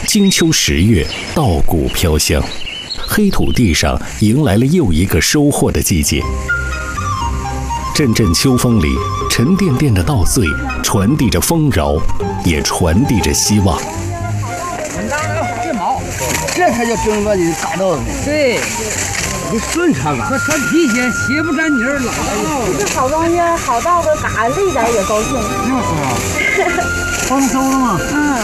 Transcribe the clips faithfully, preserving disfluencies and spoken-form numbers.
金秋十月，稻谷飘香，黑土地上迎来了又一个收获的季节。阵阵秋风里，沉甸甸的稻穗传递着丰饶，也传递着希望。 这毛，这才叫真正的大稻子。对，你顺畅啊！这穿皮鞋，鞋不沾泥儿，老了。 这好东西，好稻子，嘎累点也高兴。 就是啊，丰收了吗？ 嗯。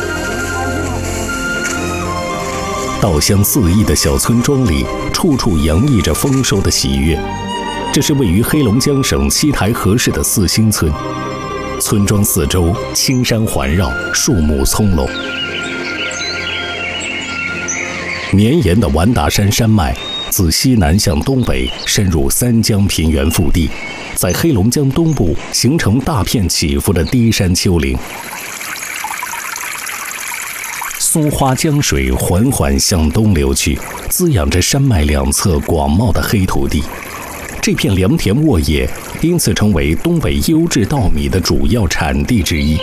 稻香四溢的小村庄里，处处洋溢着丰收的喜悦。这是位于黑龙江省七台河市的四星村，村庄四周青山环绕，树木葱茏。绵延的完达山山脉自西南向东北深入三江平原腹地，在黑龙江东部形成大片起伏的低山丘陵。松花江水缓缓向东流去，滋养着山脉两侧广袤的黑土地。这片良田沃野因此成为东北优质稻米的主要产地之一。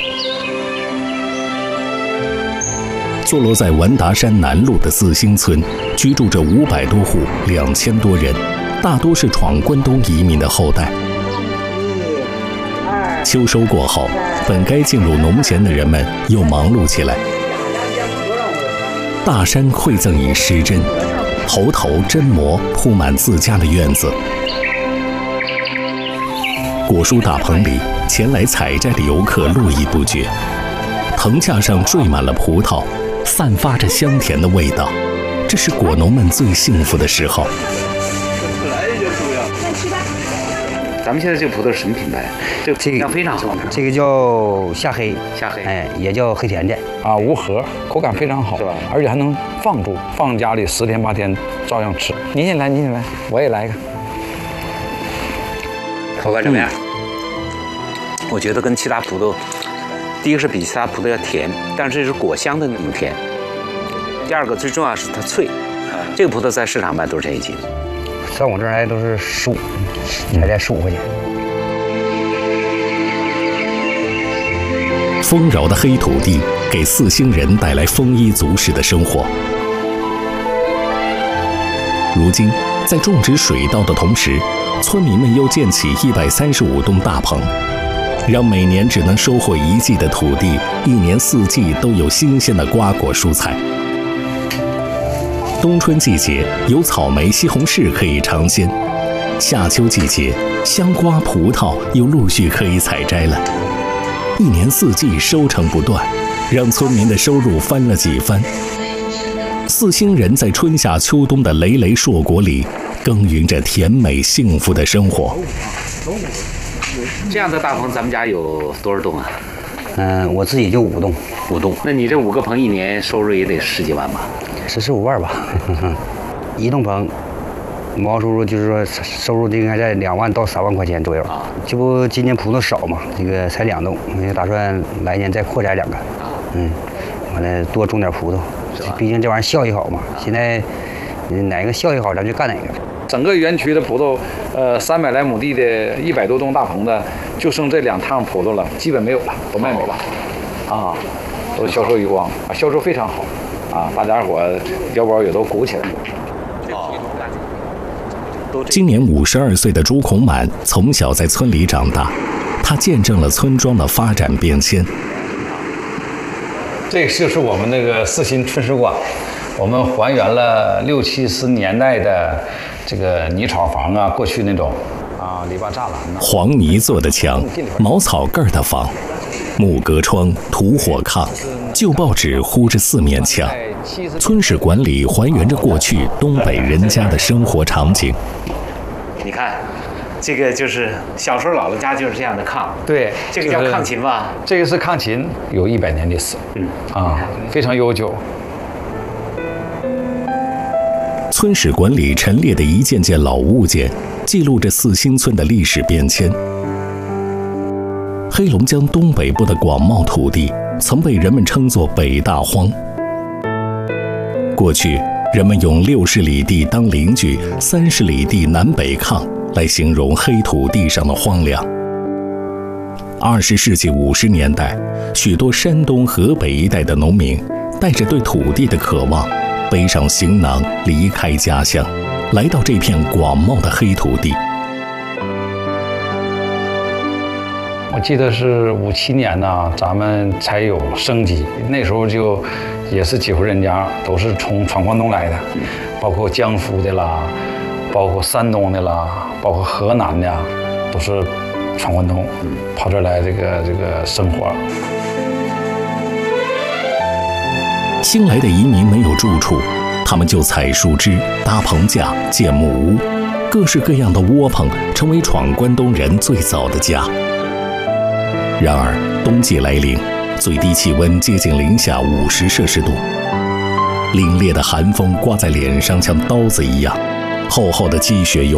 坐落在完达山南麓的四星村，居住着五百多户，两千多人，大多是闯关东移民的后代。秋收过后，本该进入农闲的人们又忙碌起来。大山馈赠以时针，猴头针磨铺满自家的院子。果蔬大棚里，前来采摘的游客络绎不绝，藤架上缀满了葡萄，散发着香甜的味道。这是果农们最幸福的时候。 咱们现在这个葡萄是什么品牌？这个质量非常好。 这个叫夏黑， 夏黑， 哎，也叫黑甜的啊，无核，口感非常好， 是吧？ 而且还能放住，放家里十天八天照样吃。您也来，您也来，我也来一个。 口感怎么样？嗯、我觉得跟其他葡萄，第一个是比其他葡萄要甜，但是这是果香的那种甜。第二个最重要是它脆，啊，这个葡萄在市场卖多少钱一斤？ 上我这儿来都是十五，才在十五块钱。 丰饶的黑土地给四星人带来丰衣足食的生活。如今，在种植水稻的同时，村民们又建起一百三十五栋大棚，让每年只能收获一季的土地，一年四季都有新鲜的瓜果蔬菜。冬春季节有草莓、西红柿可以尝鲜，夏秋季节香瓜、葡萄又陆续可以采摘了。一年四季收成不断，让村民的收入翻了几番。四星人在春夏秋冬的累累硕果里，耕耘着甜美幸福的生活。 这样的大棚，咱们家有多少栋啊？ 嗯，我自己就五栋， 五栋。那你这五个棚一年收入也得十几万吧？ 十十五万吧。一栋棚，毛收入就是说收入应该在两万到三万块钱左右。啊，这不今年葡萄少嘛，这个才两栋，我也打算来年再扩摘两个。嗯，完了多种点葡萄，毕竟这玩意儿效益好嘛。现在哪个效益好，咱就干哪个。 整个园区的葡萄，呃，三百来亩地的一百多栋大棚的，就剩这两趟葡萄了，基本没有了，都卖没了，啊，都销售一光，啊，销售非常好，啊，大家伙腰包也都鼓起来了。 今年五十二岁的朱孔满从小在村里长大，他见证了村庄的发展变迁。 这就是我们那个四星春史馆，我们还原了六七十年代的这个泥草房啊，过去那种啊篱笆栅栏啊， 黄泥做的墙，茅草盖的房，木格窗，土火炕，旧报纸糊着四面墙。村史馆里还原着过去东北人家的生活场景。 你看，这个就是小时候姥姥家就是这样的炕。 对， 这个叫炕琴吧？ 这个是炕琴，有一百年历史。嗯啊，非常悠久。 村史馆里陈列的一件件老物件，记录着四星村的历史变迁。黑龙江东北部的广袤土地，曾被人们称作北大荒。过去，人们用六十里地当邻居，三十里地南北炕来形容黑土地上的荒凉。二十世纪五十年代，许多山东、河北一带的农民带着对土地的渴望，背上行囊离开家乡，来到这片广袤的黑土地。 我记得是五七年呢，咱们才有升级，那时候就也是几户人家都是从闯关东来的，包括江苏的啦，包括山东的啦，包括河南的，都是闯关东，跑这儿来这个这个生活。 新来的移民没有住处，他们就采树枝、搭棚架、建木屋，各式各样的窝棚成为闯关东人最早的家。然而冬季来临，最低气温接近零下五十摄氏度，凛冽的寒风刮在脸上像刀子一样，厚厚的积雪由